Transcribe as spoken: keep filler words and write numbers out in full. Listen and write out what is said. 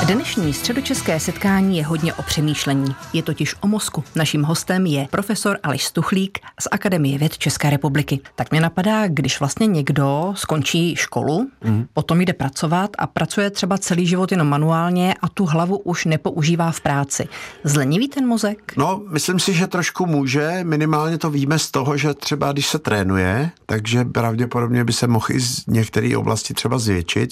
Dnešní středočeské setkání je hodně o přemýšlení. Je totiž o mozku. Naším hostem je profesor Aleš Stuchlík z Akademie věd České republiky. Tak mě napadá, když vlastně někdo skončí školu, mm. potom jde pracovat a pracuje třeba celý život jenom manuálně a tu hlavu už nepoužívá v práci. Zleniví ten mozek? No, myslím si, že trošku může. Minimálně to víme z toho, že třeba když se trénuje, takže pravděpodobně by se mohl i z některé oblasti třeba zvětšit.